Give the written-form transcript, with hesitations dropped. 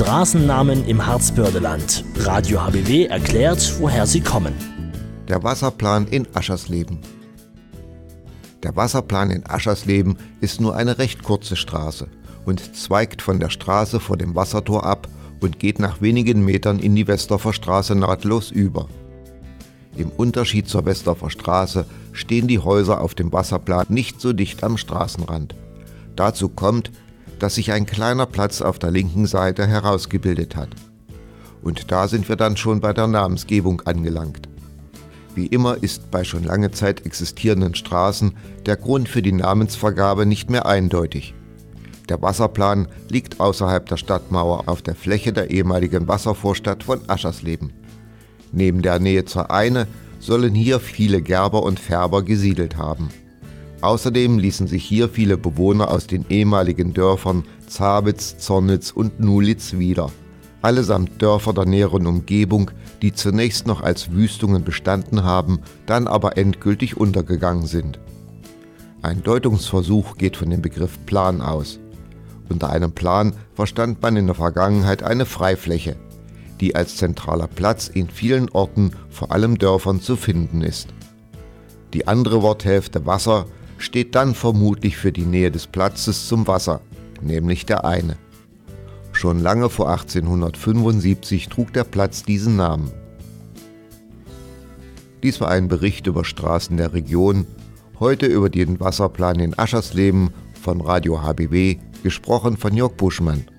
Straßennamen im Harzbördeland. Radio HBW erklärt, woher sie kommen. Der Wasserplan in Aschersleben. Der Wasserplan in Aschersleben ist nur eine recht kurze Straße und zweigt von der Straße vor dem Wassertor ab und geht nach wenigen Metern in die Westorfer Straße nahtlos über. Im Unterschied zur Westorfer Straße stehen die Häuser auf dem Wasserplan nicht so dicht am Straßenrand. Dazu kommt, dass sich ein kleiner Platz auf der linken Seite herausgebildet hat. Und da sind wir dann schon bei der Namensgebung angelangt. Wie immer ist bei schon lange Zeit existierenden Straßen der Grund für die Namensvergabe nicht mehr eindeutig. Der Wasserplan liegt außerhalb der Stadtmauer auf der Fläche der ehemaligen Wasservorstadt von Aschersleben. Neben der Nähe zur Eine sollen hier viele Gerber und Färber gesiedelt haben. Außerdem ließen sich hier viele Bewohner aus den ehemaligen Dörfern Zabitz, Zornitz und Nulitz wieder. Allesamt Dörfer der näheren Umgebung, die zunächst noch als Wüstungen bestanden haben, dann aber endgültig untergegangen sind. Ein Deutungsversuch geht von dem Begriff Plan aus. Unter einem Plan verstand man in der Vergangenheit eine Freifläche, die als zentraler Platz in vielen Orten, vor allem Dörfern, zu finden ist. Die andere Worthälfte Wasser steht dann vermutlich für die Nähe des Platzes zum Wasser, nämlich der Eine. Schon lange vor 1875 trug der Platz diesen Namen. Dies war ein Bericht über Straßen der Region, heute über den Wasserplan in Aschersleben von Radio HBW, gesprochen von Jörg Buschmann.